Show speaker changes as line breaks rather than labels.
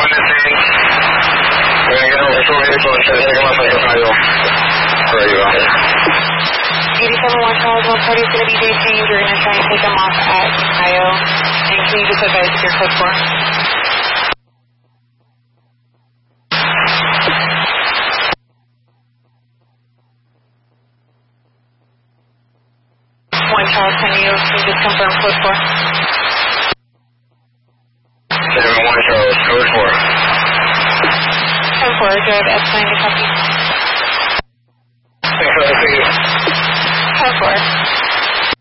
one to scene. We're going to get over to a vehicle and take him off like Ohio. Where are you at?
87 Charles, most party is going to be day change. We're going to try and take them off at Ohio. And can you just advise your code 4? Charles, can you just confirm code 4?
71 Charles, code 4.
Code 4, do I have S9 to copy?